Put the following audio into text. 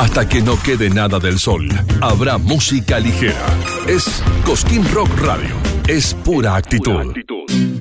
Hasta que no quede nada del sol, habrá música ligera. Es Cosquín Rock Radio. Es pura actitud.